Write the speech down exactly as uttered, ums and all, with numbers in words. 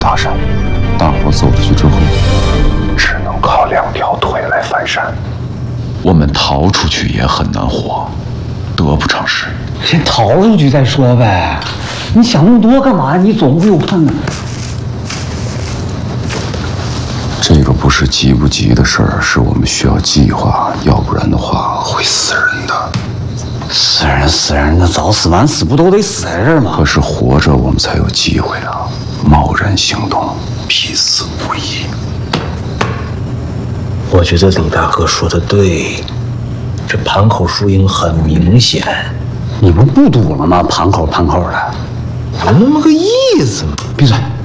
大山，大伙走出去之后，只能靠两条腿来翻山。我们逃出去也很难活，得不偿失。 先逃出去再说呗，你想那么多干嘛？你总会有盼的。 这个不是急不急的事儿，是我们需要计划，要不然的话会死人的。 死人死人的，早死晚死不都得死在这儿吗？ 可是活着我们才有机会啊！贸然行动，必死无疑。 我觉得李大哥说的对，这盘口输赢很明显。 你不不赌了吗？盘口盘口的， 有那么个意思吗？ 闭嘴！